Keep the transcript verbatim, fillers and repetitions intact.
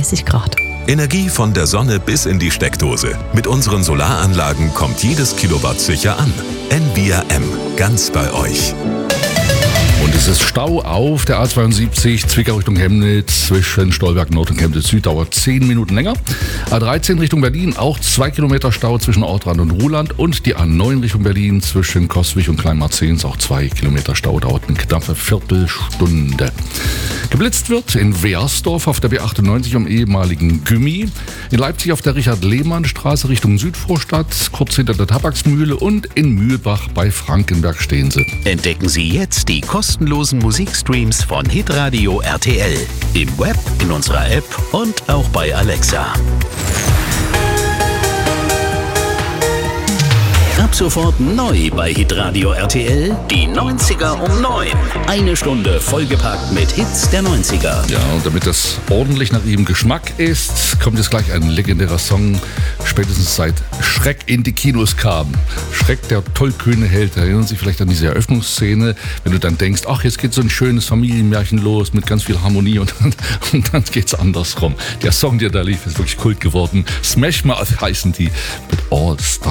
dreißig Grad. Energie von der Sonne bis in die Steckdose. Mit unseren Solaranlagen kommt jedes Kilowatt sicher an. N V R M, ganz bei euch. Und es ist Stau auf der A zweiundsiebzig Zwickau Richtung Chemnitz zwischen Stolberg Nord und Chemnitz Süd, dauert zehn Minuten länger. A dreizehn Richtung Berlin, auch zwei Kilometer Stau zwischen Ortrand und Ruhland. Und die A neun Richtung Berlin zwischen Coswig und Kleinmarzens, auch zwei Kilometer Stau, dauert eine knappe Viertelstunde. Geblitzt wird in Wersdorf auf der B achtundneunzig am ehemaligen Gymmi, in Leipzig auf der Richard-Lehmann-Straße Richtung Südvorstadt, kurz hinter der Tabaksmühle, und in Mühlbach bei Frankenberg stehen sie. Entdecken Sie jetzt die kostenlosen Musikstreams von Hitradio R T L. Im Web, in unserer App und auch bei Alexa. Ab sofort neu bei Hitradio R T L, die neunziger um neun. Eine Stunde vollgepackt mit Hits der neunziger. Ja, und damit das ordentlich nach ihrem Geschmack ist, kommt jetzt gleich ein legendärer Song, spätestens seit Schreck in die Kinos kam. Schreck, der tollkühne Held, erinnern Sie vielleicht an diese Eröffnungsszene, wenn du dann denkst, ach, jetzt geht so ein schönes Familienmärchen los mit ganz viel Harmonie, und, und dann geht's andersrum. Der Song, der da lief, ist wirklich Kult geworden. Smash Mouth heißen die mit All Star.